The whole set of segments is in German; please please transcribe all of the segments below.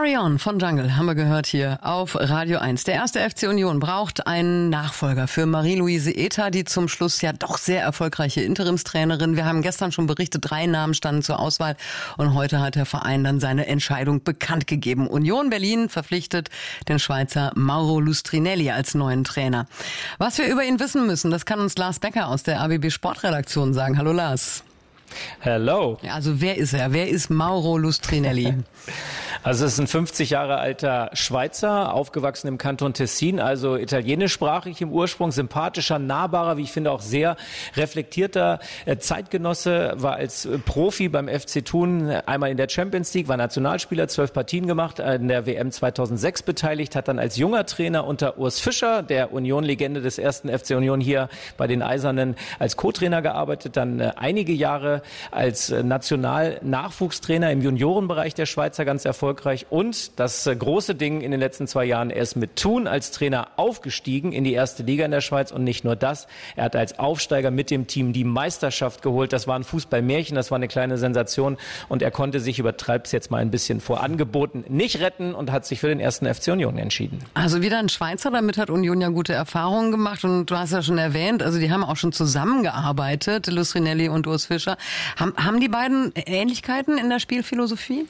Carry On von Jungle haben wir gehört hier auf Radio 1. Der erste FC Union braucht einen Nachfolger für Marie-Louise Ether, die zum Schluss ja doch sehr erfolgreiche Interimstrainerin. Wir haben gestern schon berichtet, 3 Namen standen zur Auswahl und heute hat der Verein dann seine Entscheidung bekannt gegeben. Union Berlin verpflichtet den Schweizer Mauro Lustrinelli als neuen Trainer. Was wir über ihn wissen müssen, das kann uns Lars Becker aus der ABB Sportredaktion sagen. Hallo Lars. Hello. Ja, also wer ist er? Wer ist Mauro Lustrinelli? Also es ist ein 50 Jahre alter Schweizer, aufgewachsen im Kanton Tessin, also italienischsprachig im Ursprung, sympathischer, nahbarer, wie ich finde auch sehr reflektierter Zeitgenosse, war als Profi beim FC Thun einmal in der Champions League, war Nationalspieler, 12 Partien gemacht, in der WM 2006 beteiligt, hat dann als junger Trainer unter Urs Fischer, der Union-Legende des ersten FC Union hier bei den Eisernen, als Co-Trainer gearbeitet, dann einige Jahre als National-Nachwuchstrainer im Juniorenbereich der Schweizer ganz erfolgreich. Und das große Ding in den letzten 2 Jahren, er ist mit Thun als Trainer aufgestiegen in die erste Liga in der Schweiz und nicht nur das, er hat als Aufsteiger mit dem Team die Meisterschaft geholt. Das war ein Fußballmärchen, das war eine kleine Sensation und er konnte sich, übertreib's jetzt mal ein bisschen vor Angeboten, nicht retten und hat sich für den ersten FC Union entschieden. Also wieder ein Schweizer, damit hat Union ja gute Erfahrungen gemacht und du hast ja schon erwähnt, also die haben auch schon zusammengearbeitet, Lustrinelli und Urs Fischer. Haben die beiden Ähnlichkeiten in der Spielphilosophie?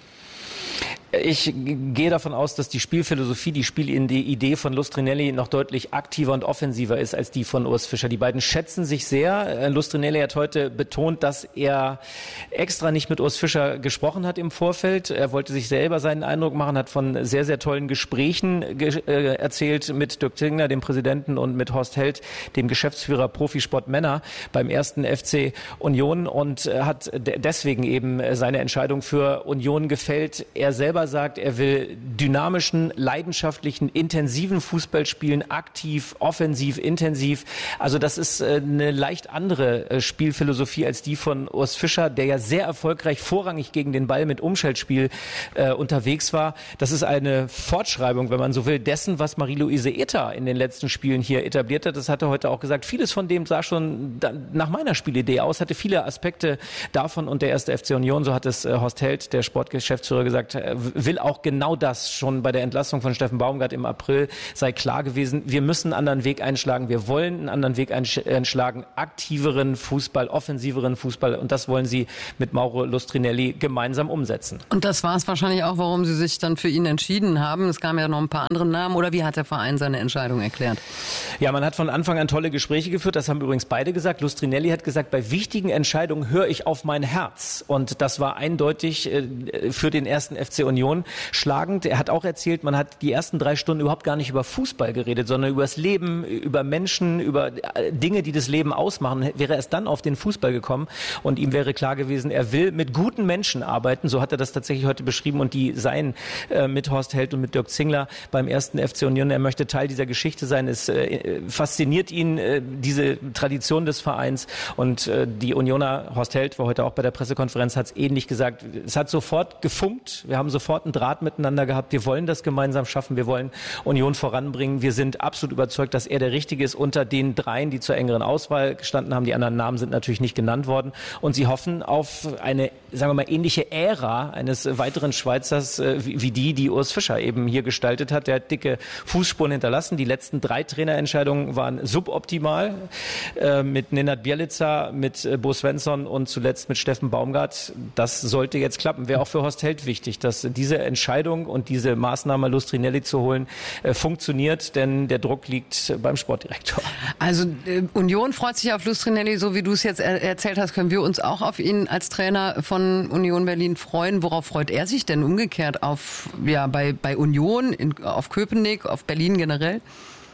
Ich gehe davon aus, dass die Spielphilosophie, die Spielidee von Lustrinelli noch deutlich aktiver und offensiver ist als die von Urs Fischer. Die beiden schätzen sich sehr. Lustrinelli hat heute betont, dass er extra nicht mit Urs Fischer gesprochen hat im Vorfeld. Er wollte sich selber seinen Eindruck machen, hat von sehr, sehr tollen Gesprächen erzählt mit Dirk Zingler, dem Präsidenten, und mit Horst Held, dem Geschäftsführer Profisport Männer beim ersten FC Union, und hat deswegen eben seine Entscheidung für Union gefällt. Er selber sagt, er will dynamischen, leidenschaftlichen, intensiven Fußball spielen, aktiv, offensiv, intensiv. Also das ist eine leicht andere Spielphilosophie als die von Urs Fischer, der ja sehr erfolgreich vorrangig gegen den Ball mit Umschaltspiel unterwegs war. Das ist eine Fortschreibung, wenn man so will, dessen, was Marie-Louise Ether in den letzten Spielen hier etabliert hat. Das hat er heute auch gesagt. Vieles von dem sah schon nach meiner Spielidee aus, hatte viele Aspekte davon, und der erste FC Union, so hat es Horst Held, der Sportgeschäftsführer, gesagt, will auch genau das. Schon bei der Entlassung von Steffen Baumgart im April sei klar gewesen, wir müssen einen anderen Weg einschlagen, wir wollen einen anderen Weg einschlagen, aktiveren Fußball, offensiveren Fußball, und das wollen sie mit Mauro Lustrinelli gemeinsam umsetzen. Und das war es wahrscheinlich auch, warum sie sich dann für ihn entschieden haben. Es kamen ja noch ein paar andere Namen, oder wie hat der Verein seine Entscheidung erklärt? Ja, man hat von Anfang an tolle Gespräche geführt, das haben übrigens beide gesagt. Lustrinelli hat gesagt, bei wichtigen Entscheidungen höre ich auf mein Herz, und das war eindeutig für den ersten FC Union schlagend. Er hat auch erzählt, man hat die ersten 3 Stunden überhaupt gar nicht über Fußball geredet, sondern über das Leben, über Menschen, über Dinge, die das Leben ausmachen. Wäre erst dann auf den Fußball gekommen, und ihm wäre klar gewesen, er will mit guten Menschen arbeiten. So hat er das tatsächlich heute beschrieben, und die seien mit Horst Held und mit Dirk Zingler beim ersten FC Union. Er möchte Teil dieser Geschichte sein. Es fasziniert ihn, diese Tradition des Vereins, und die Unioner, Horst Held war heute auch bei der Pressekonferenz, hat es ähnlich gesagt. Es hat sofort gefunkt. Wir haben sofort einen Draht miteinander gehabt. Wir wollen das gemeinsam schaffen. Wir wollen Union voranbringen. Wir sind absolut überzeugt, dass er der Richtige ist unter den 3, die zur engeren Auswahl gestanden haben. Die anderen Namen sind natürlich nicht genannt worden. Und sie hoffen auf eine, sagen wir mal, ähnliche Ära eines weiteren Schweizers wie die Urs Fischer eben hier gestaltet hat. Der hat dicke Fußspuren hinterlassen. Die letzten 3 Trainerentscheidungen waren suboptimal. Mit Nenad Bjelica, mit Bo Svensson und zuletzt mit Steffen Baumgart. Das sollte jetzt klappen. Wäre auch für Horst Held wichtig, dass diese Entscheidung und diese Maßnahme, Lustrinelli zu holen, funktioniert, denn der Druck liegt beim Sportdirektor. Also Union freut sich auf Lustrinelli, so wie du es jetzt erzählt hast, können wir uns auch auf ihn als Trainer von Union Berlin freuen. Worauf freut er sich denn umgekehrt bei Union, auf Köpenick, auf Berlin generell?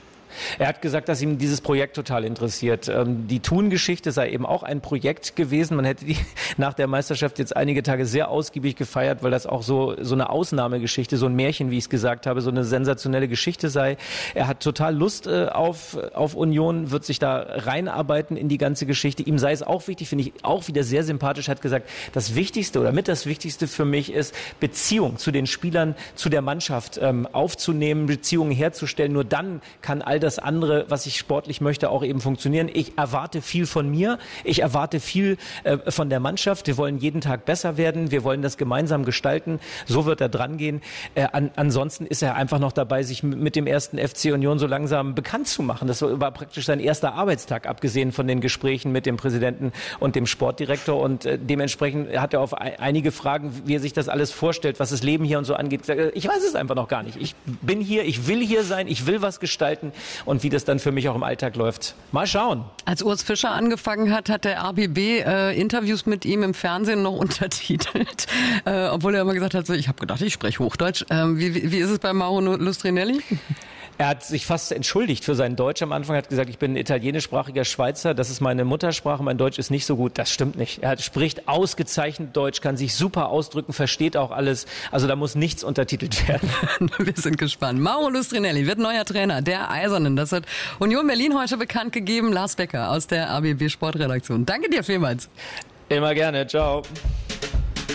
Er hat gesagt, dass ihm dieses Projekt total interessiert. Die Thun-Geschichte sei eben auch ein Projekt gewesen. Man hätte die nach der Meisterschaft jetzt einige Tage sehr ausgiebig gefeiert, weil das auch so eine Ausnahmegeschichte, so ein Märchen, wie ich es gesagt habe, so eine sensationelle Geschichte sei. Er hat total Lust auf Union, wird sich da reinarbeiten in die ganze Geschichte. Ihm sei es auch wichtig, finde ich auch wieder sehr sympathisch, hat gesagt, das Wichtigste oder mit das Wichtigste für mich ist, Beziehung zu den Spielern, zu der Mannschaft aufzunehmen, Beziehungen herzustellen. Nur dann kann all all das andere, was ich sportlich möchte, auch eben funktionieren. Ich erwarte viel von mir. Ich erwarte viel von der Mannschaft. Wir wollen jeden Tag besser werden. Wir wollen das gemeinsam gestalten. So wird er dran gehen. Ansonsten ist er einfach noch dabei, sich mit dem ersten FC Union so langsam bekannt zu machen. Das war praktisch sein erster Arbeitstag, abgesehen von den Gesprächen mit dem Präsidenten und dem Sportdirektor. Und dementsprechend hat er auf einige Fragen, wie er sich das alles vorstellt, was das Leben hier und so angeht. Ich weiß es einfach noch gar nicht. Ich bin hier, ich will hier sein, ich will was gestalten und wie das dann für mich auch im Alltag läuft. Mal schauen. Als Urs Fischer angefangen hat der RBB Interviews mit ihm im Fernsehen noch untertitelt, obwohl er immer gesagt hat, so, ich habe gedacht, ich spreche Hochdeutsch. Wie ist es bei Mauro Lustrinelli? Er hat sich fast entschuldigt für sein Deutsch. Am Anfang hat gesagt, ich bin italienischsprachiger Schweizer, das ist meine Muttersprache, mein Deutsch ist nicht so gut. Das stimmt nicht. Er spricht ausgezeichnet Deutsch, kann sich super ausdrücken, versteht auch alles. Also da muss nichts untertitelt werden. Wir sind gespannt. Mauro Lustrinelli wird neuer Trainer der Eisernen. Das hat Union Berlin heute bekannt gegeben. Lars Becker aus der RBB Sportredaktion. Danke dir vielmals. Immer gerne. Ciao.